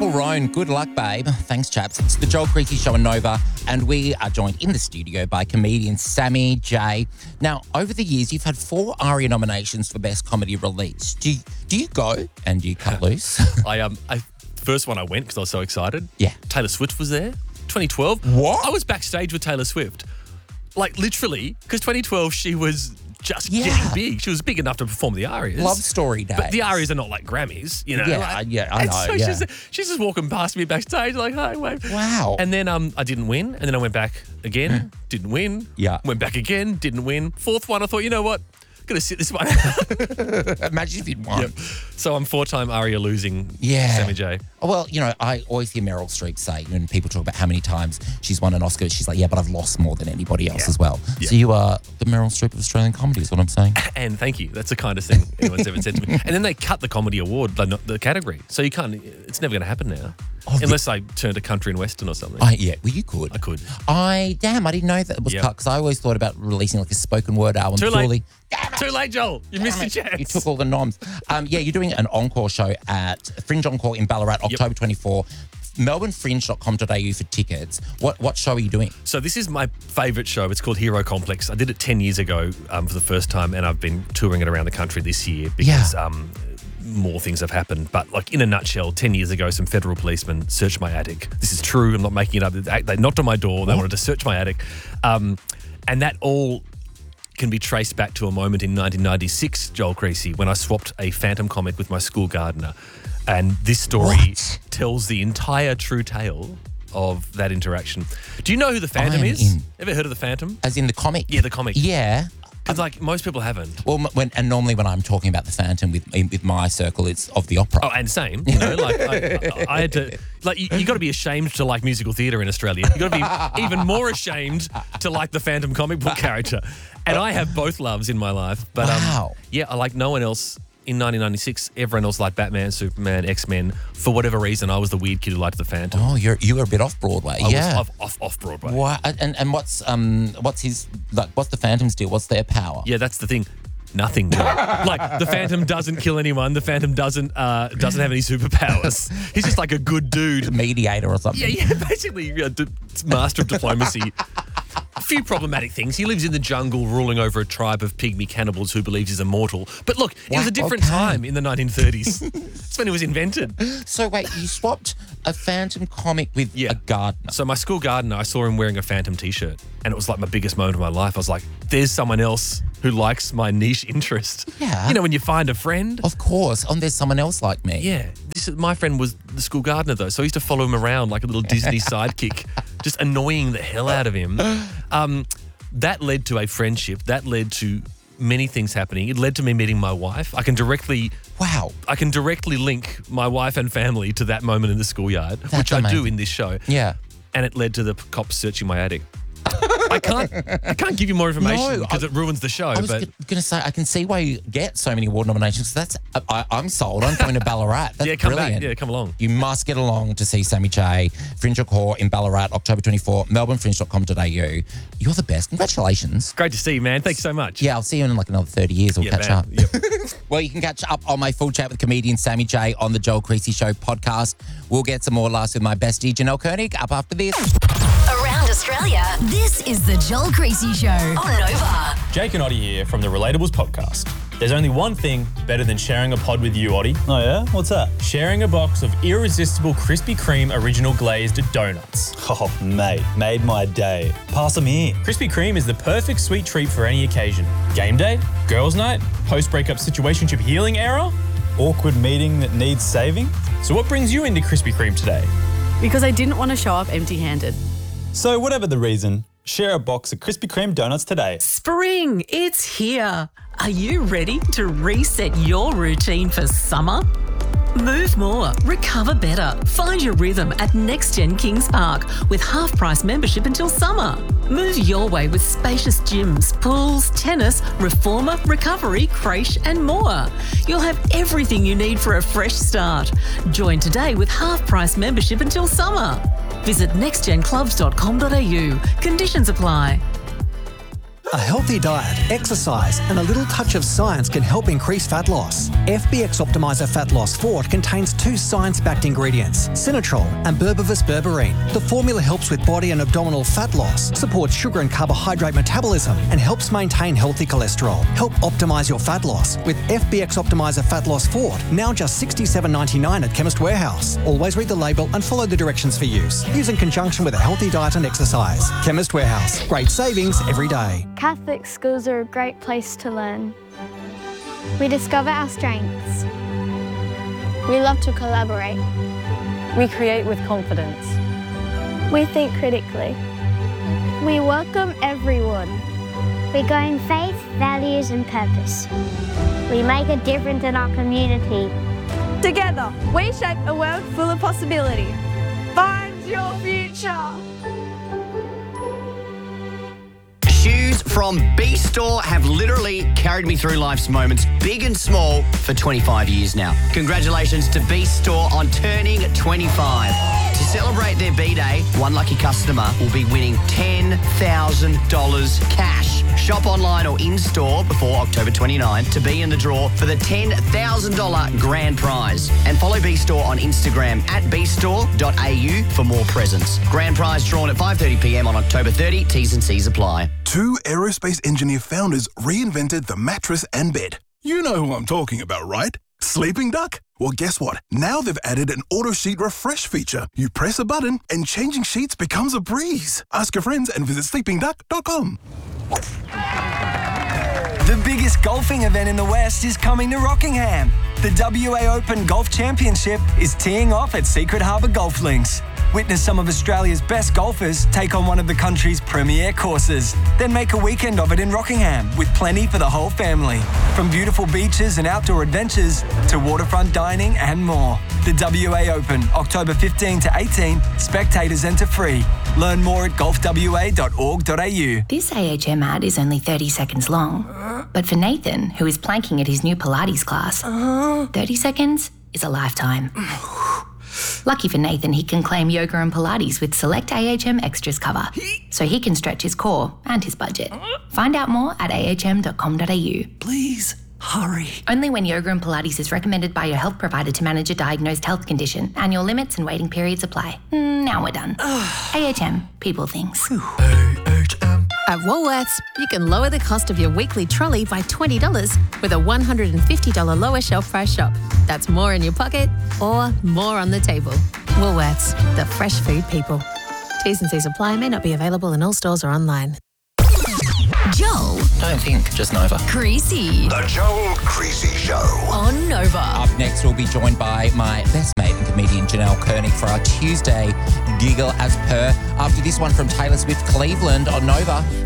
Michael Roan, good luck, babe. Thanks, chaps. It's the Joel Creasy Show in Nova, and we are joined in the studio by comedian Sammy J. Now, over the years, you've had 4 ARIA nominations for Best Comedy Release. Do you go and do you cut loose? First one I went because I was so excited. Yeah. Taylor Swift was there. 2012. What? I was backstage with Taylor Swift. Like, literally, because 2012, she was just getting big. She was big enough to perform the ARIAs. Love Story Day. But the ARIAs are not like Grammys, you know. Yeah, I know. So she's just walking past me backstage like, hi, wave. Wow. And then I didn't win. And then I went back again, didn't win. Yeah. Went back again, didn't win. 4th one, I thought, you know what? I'm going to sit this one out. Imagine if you'd won. Yep. So I'm 4-time ARIA losing Sammy J. Well, you know, I always hear Meryl Streep say, when people talk about how many times she's won an Oscar, she's like, yeah, but I've lost more than anybody else as well. Yeah. So you are the Meryl Streep of Australian comedy is what I'm saying. And thank you. That's the kindest thing anyone's ever said to me. And then they cut the comedy award, the category. So you can't, it's never going to happen now. Unless I turn to country and western or something. Well, you could. I could. I didn't know that it was cut because I always thought about releasing like a spoken word album. Too late. Too late, Joel. You missed your chance. You took all the noms. You're doing an encore show at Fringe Encore in Ballarat, October 24. melbournefringe.com.au for tickets. What show are you doing? So this is my favourite show. It's called Hero Complex. I did it 10 years ago for the first time, and I've been touring it around the country this year because more things have happened. But like in a nutshell, 10 years ago, some federal policemen searched my attic. This is true. I'm not making it up. They knocked on my door. They wanted to search my attic. And that all can be traced back to a moment in 1996, Joel Creasy, when I swapped a Phantom comic with my school gardener. And this story tells the entire true tale of that interaction. Do you know who the Phantom is? Ever heard of the Phantom? As in the comic? Yeah, the comic. Yeah. Because like most people haven't. Well, normally when I'm talking about the Phantom with my circle, it's of the opera. Oh, and same. You know, like I had to, like you got to be ashamed to like musical theatre in Australia. You got to be even more ashamed to like the Phantom comic book character. And I have both loves in my life. But I like no one else. In 1996, everyone else liked Batman, Superman, X-Men. For whatever reason, I was the weird kid who liked the Phantom. Oh, you were a bit off Broadway. I was off Broadway. Wow. And what's the Phantom's deal? What's their power? Yeah, that's the thing. Nothing. Like the Phantom doesn't kill anyone. The Phantom doesn't have any superpowers. He's just like a good dude, a mediator or something. Yeah, basically master of diplomacy. A few problematic things. He lives in the jungle ruling over a tribe of pygmy cannibals who believes he's immortal. But look, it was a different time in the 1930s. That's when it was invented. So wait, you swapped a Phantom comic with a gardener. So my school gardener, I saw him wearing a Phantom t-shirt and it was like my biggest moment of my life. I was like, there's someone else who likes my niche interest. Yeah. You know, when you find a friend. Of course. And there's someone else like me. Yeah. My friend was the school gardener though, so I used to follow him around like a little Disney sidekick, just annoying the hell out of him. That led to a friendship. That led to many things happening. It led to me meeting my wife. I can directly link my wife and family to that moment in the schoolyard, which I do in this show. Yeah. And it led to the cops searching my attic. I can't give you more information because it ruins the show. I was going to say, I can see why you get so many award nominations. I'm sold. I'm going to Ballarat. That's come brilliant. back. Yeah, come along. You must get along to see Sammy J. Fringe Encore in Ballarat, October 24, melbournefringe.com.au. You're the best. Congratulations. Great to see you, man. Thanks so much. Yeah, I'll see you in like another 30 years. We'll catch up. Yep. Well, you can catch up on my full chat with comedian Sammy J on the Joel Creasy Show podcast. We'll get some more laughs with my bestie, Janelle Koenig, up after this. Around Australia, this is the Joel Creasy Show on Nova. Jake and Oddie here from the Relatables podcast. There's only one thing better than sharing a pod with you, Oddie. Oh yeah? What's that? Sharing a box of irresistible Krispy Kreme original glazed donuts. Oh, mate, made my day. Pass them here. Krispy Kreme is the perfect sweet treat for any occasion. Game day, girls' night, post-breakup situationship healing era. Awkward meeting that needs saving. So what brings you into Krispy Kreme today? Because I didn't want to show up empty-handed. So whatever the reason, share a box of Krispy Kreme donuts today. Spring, it's here. Are you ready to reset your routine for summer? Move more, recover better. Find your rhythm at NextGen Kings Park with half-price membership until summer. Move your way with spacious gyms, pools, tennis, reformer, recovery, creche and more. You'll have everything you need for a fresh start. Join today with half-price membership until summer. Visit nextgenclubs.com.au. Conditions apply. A healthy diet, exercise, and a little touch of science can help increase fat loss. FBX Optimizer Fat Loss Fort contains 2 science-backed ingredients, Sinatrol and Berberis berberine. The formula helps with body and abdominal fat loss, supports sugar and carbohydrate metabolism, and helps maintain healthy cholesterol. Help optimize your fat loss with FBX Optimizer Fat Loss Fort, now just $67.99 at Chemist Warehouse. Always read the label and follow the directions for use. Use in conjunction with a healthy diet and exercise. Chemist Warehouse. Great savings every day. Catholic schools are a great place to learn. We discover our strengths. We love to collaborate. We create with confidence. We think critically. We welcome everyone. We go in faith, values and purpose. We make a difference in our community. Together, we shape a world full of possibility. Find your future. Shoes from B Store have literally carried me through life's moments, big and small, for 25 years now. Congratulations to B Store on turning 25. To celebrate their B-Day, one lucky customer will be winning $10,000 cash. Shop online or in-store before October 29 to be in the draw for the $10,000 grand prize. And follow B Store on Instagram at bstore.au for more presents. Grand prize drawn at 5:30 p.m. on October 30. T's and C's apply. 2 aerospace engineer founders reinvented the mattress and bed. You know who I'm talking about, right? Sleeping Duck? Well, guess what? Now they've added an auto sheet refresh feature. You press a button and changing sheets becomes a breeze. Ask your friends and visit sleepingduck.com. The biggest golfing event in the West is coming to Rockingham. The WA Open Golf Championship is teeing off at Secret Harbour Golf Links. Witness some of Australia's best golfers take on one of the country's premier courses. Then make a weekend of it in Rockingham with plenty for the whole family. From beautiful beaches and outdoor adventures to waterfront dining and more. The WA Open, October 15 to 18. Spectators enter free. Learn more at golfwa.org.au. This AHM ad is only 30 seconds long. But for Nathan, who is planking at his new Pilates class, 30 seconds is a lifetime. Lucky for Nathan, he can claim yoga and Pilates with select AHM Extras cover, so he can stretch his core and his budget. Find out more at ahm.com.au. Please, hurry. Only when yoga and Pilates is recommended by your health provider to manage a diagnosed health condition. Annual limits and waiting periods apply. Now we're done. AHM, people things. At Woolworths, you can lower the cost of your weekly trolley by $20 with a $150 lower shelf price shop. That's more in your pocket or more on the table. Woolworths, the fresh food people. T's and C's apply, may not be available in all stores or online. Joel. Don't think, just Nova. Creasy. The Joel Creasy Show. On Nova. Up next, we'll be joined by my best mate and comedian Janelle Koenig for our Tuesday Giggle as Per. After this one from Taylor Swift, Cleveland on Nova.